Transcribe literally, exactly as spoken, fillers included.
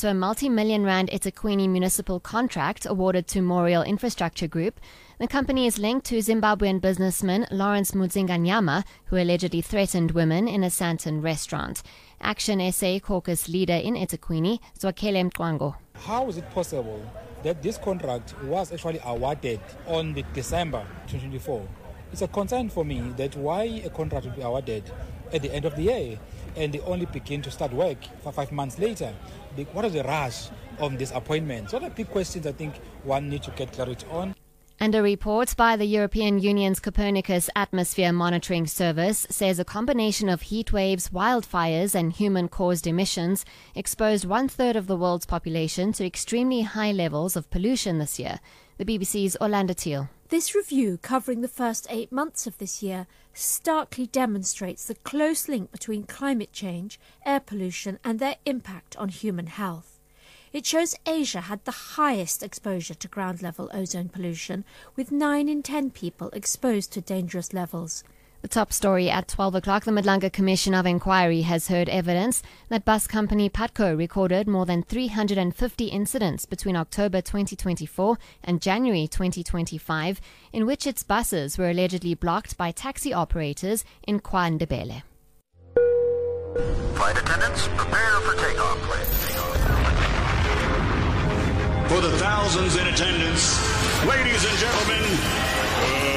to a multi-million rand eThekwini municipal contract awarded to Moriel Infrastructure Group. The company is linked to Zimbabwean businessman Lawrence Mudzinganyama, who allegedly threatened women in a Sandton restaurant. Action S A caucus leader in eThekwini, Zwakele Mtwango. How is it possible that this contract was actually awarded on the December twenty twenty-four? It's a concern for me that why a contract will be awarded at the end of the year and they only begin to start work for five months later. The, what is the rush of this appointment? So the big questions I think one needs to get clarity on. And a report by the European Union's Copernicus Atmosphere Monitoring Service says a combination of heat waves, wildfires and human-caused emissions exposed one-third of the world's population to extremely high levels of pollution this year. The B B C's Orlando Teal. This review, covering the first eight months of this year, starkly demonstrates the close link between climate change, air pollution and their impact on human health. It shows Asia had the highest exposure to ground-level ozone pollution, with nine in ten people exposed to dangerous levels. The top story at twelve o'clock, the Madlanga Commission of Inquiry has heard evidence that bus company Patco recorded more than three hundred fifty incidents between October twenty twenty-four and January twenty twenty-five, in which its buses were allegedly blocked by taxi operators in KwaNdebele. Flight attendants, prepare for takeoff, please. For the thousands in attendance, ladies and gentlemen,